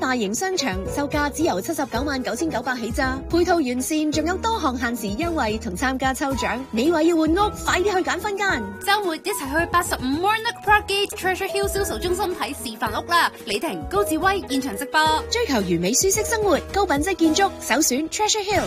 大型商場，售價只由799900起咋，配套完善，仲有多項限時優惠同參加抽獎。你話要換屋，快啲去揀分間。 週末一齊去85 Warnock Park Gate Treasure Hill 銷售中心睇示範屋啦！李婷、高志威現場直播， 追求完美舒適生活，高品質建築，首選 Treasure Hill。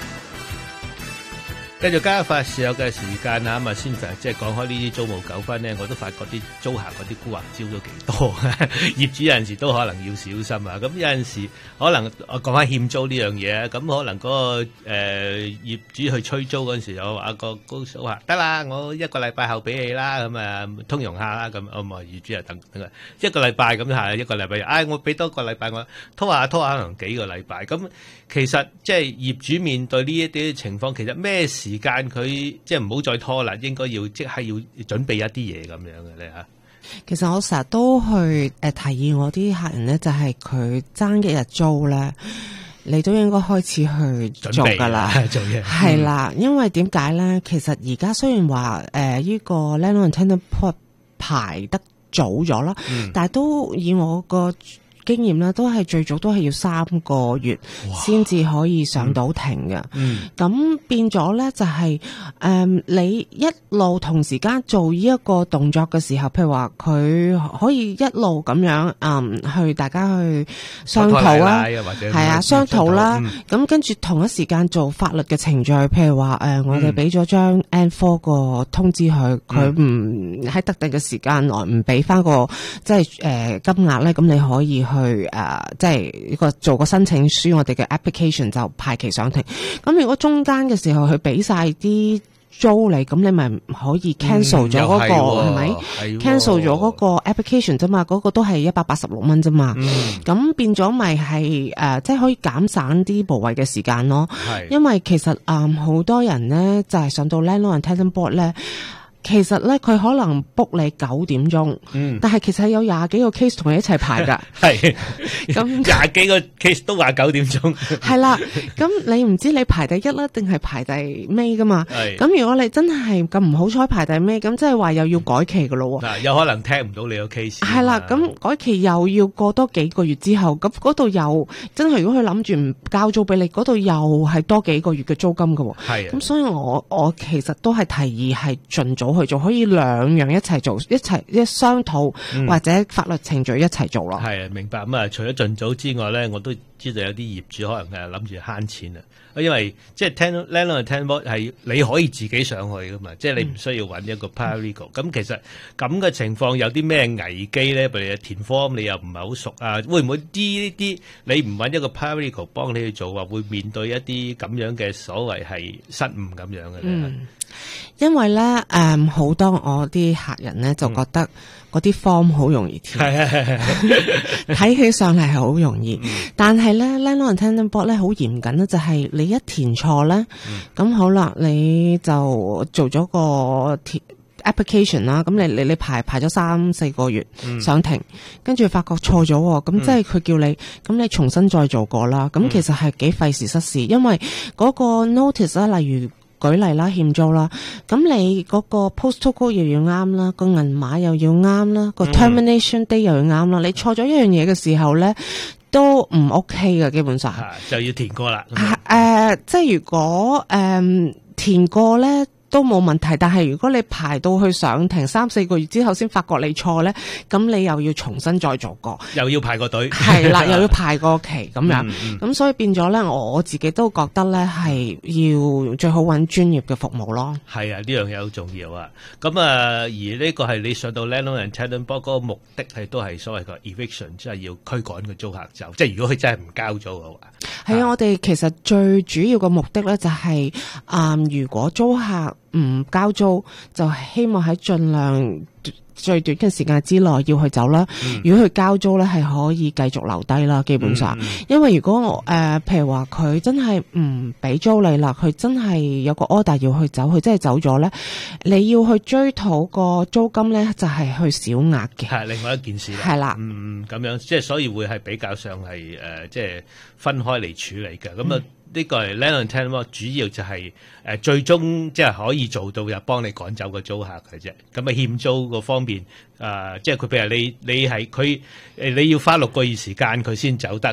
繼續加快時有嘅時間啊，咁啊先即係講開呢啲租務糾紛咧，我都發覺啲租客嗰啲孤寒招都幾多，業主有陣時都可能要小心啊。咁有陣時可能我講翻欠租呢樣嘢啊，咁可能嗰個業主去催租嗰陣時，有話個高租客得啦，我1個禮拜後俾你啦，咁啊通融下啦，咁啊業主又等佢1個禮拜咁下1個禮拜，我俾多個禮拜我拖下可能幾個禮拜。咁其實即係業主面對呢一啲情況，其實咩時間佢即係唔好再拖啦，應該要即係要準備一啲嘢咁樣嘅咧嚇。 其實我成日都去提議我啲客人咧，就係佢爭一日租咧，你都應該開始去做㗎啦， 做嘢係啦。因為點解咧？其實而家雖然話呢個 Landlord and Tenant Board 排得早咗啦，但係都以我個經驗啦，都係最早都係要3個月先至可以上到庭嘅。咁變咗咧就係你一路同時間做呢一個動作嘅時候，譬如話佢可以一路咁樣去大家去商討啦，係啊商討啦。咁跟住同一時間做法律嘅程序，譬如話我哋俾咗張 N4 個通知佢唔喺特定嘅時間內唔俾翻個即係金額咧，咁你可以去即係呢個做個申請書，我哋嘅 application 就排期上庭。咁如果中間嘅時候佢俾晒啲租你，咁你咪可以 cancel 咗嗰個係咪 cancel 咗嗰個 application 啫嘛？嗰個都係186蚊啫嘛。咁變咗咪係即係可以減省啲無謂嘅時間咯。因為其實好多人咧就係上到 Landlord and Tenant Board 咧。其實咧，佢可能 book 你9點鐘，但係其實有20幾個 case 同你一齊排㗎。係，咁 20幾個 case 都話9點鐘。係啦，咁你唔知你排第一啦，定係排第尾㗎嘛？係。咁如果你真係咁唔好彩排第尾，咁即係話又要改期㗎咯喎。 有可能聽唔到你個 case。係啦，咁改期又要過多幾個月之後，咁嗰度又真係如果佢諗住唔交租俾你，嗰度又係多幾個月嘅租金㗎喎。係。咁所以我其實都係提議係盡早去做，可以兩樣一齊做，一商討或者法律程序一齊做咯。 係明白。咁除咗盡早之外咧，我都知道有啲業主可能係諗住慳錢啊。因為即係 Landlord and Tenant Board 係你可以自己上去噶嘛，即係你唔需要揾一個 paralegal。咁其實咁嘅情況有啲咩危機咧？譬如填 form 你又唔係好熟啊，會唔會呢啲你唔揾一個 paralegal 幫你去做話，會面對一啲咁樣嘅所謂係失誤咁樣嘅咧？ 因為咧好多我啲客人咧就覺得嗰啲 form 好容易填，睇起上嚟係好容易，但係咧 Landlord and Tenant Board 咧好嚴謹咧，就係你一填錯咧，咁好啦，你就做咗個application 啦，咁你排咗3-4個月上庭，跟住發覺錯咗，咁即係佢叫你，咁你重新再做過啦，咁其實係幾費時失事，因為嗰個 notice 啦，例如舉例啦，欠租啦，咁你嗰個 postal code 又要啱啦，個銀碼又要啱啦，個 termination day 又要啱啦，你錯咗一樣嘢嘅時候咧，都唔 OK 嘅，基本上就要填過啦。 即係如果填過咧都冇問題，但係如果你排到去上庭3-4個月之後先發覺你錯咧，咁你又要重新再做過， 又要排個隊， 係啦，又要排個期咁樣，咁所以變咗咧，我自己都覺得咧係要最好揾專業嘅服務咯。 係啊，呢樣嘢好重要啊。咁而呢個係你上到 Landlord and Tenant Board 嗰個目的係都係所謂個 eviction，即係要驅趕個租客走。即係如果佢真係唔交租嘅話， 係啊，我哋其實最主要嘅目的咧就係如果租客唔交租，就希望喺盡量最短嘅時間之內要去走啦。如果佢交租咧，係可以繼續留低啦。基本上，因為如果譬如話佢真係唔俾租你啦，佢真係有個 order 要去走，佢真係走咗咧，你要去追討個租金咧，就係去小額嘅。 係另外一件事啦。 係啦， 咁樣即係所以會係比較上係即係分開嚟處理嘅。咁呢個係 Landlord and Tenant Board 主要就係最終即係可以做到就幫你趕走個租客嘅啫。咁欠租個方面即係佢譬如你係佢你要花6個月時間佢先走得，